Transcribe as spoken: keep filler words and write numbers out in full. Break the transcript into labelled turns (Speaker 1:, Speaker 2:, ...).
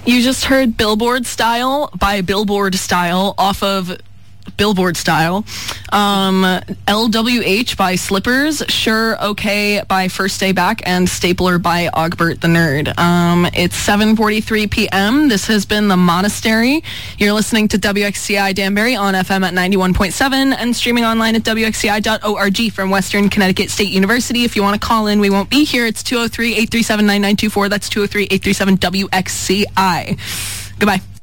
Speaker 1: You just heard Billboard Style by Billboard Style off of Billboard Style. Um, L W H by Slippers, Sure Okay by First Day Back, and Stapler by Ogbert the Nerd. Um, it's seven forty-three p.m. This has been The Monastery. You're listening to W X C I Danbury on F M at ninety-one point seven and streaming online at W X C I dot org from Western Connecticut State University. If you want to call in, we won't be here. It's two oh three, eight three seven, nine nine two four. That's two oh three, eight three seven, W X C I. Goodbye.